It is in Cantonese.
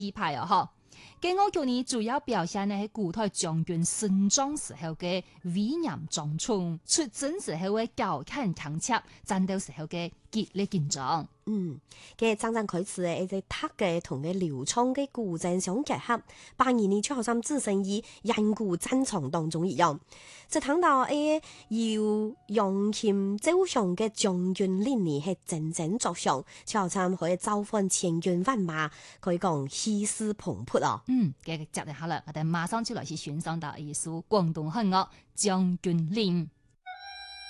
派哦，嗬。嘅我叫你主要表現呢係古代將軍勝仗時候嘅威嚴壯衝，出征時候嘅高看強切，戰鬥時候嘅激烈緊張。 嘅真正開始嘅一隻塔嘅同嘅流暢嘅古鎮相結合，扮演呢出好似置身於人古戰場當中一樣。就睇到誒要用劍走上嘅將軍連年係真正作上，就好似可以召喚千軍萬馬，可以講氣勢磅礴哦。 嘅接嚟下啦，我哋馬上就來去欣賞到一首廣東漢樂《將軍令》。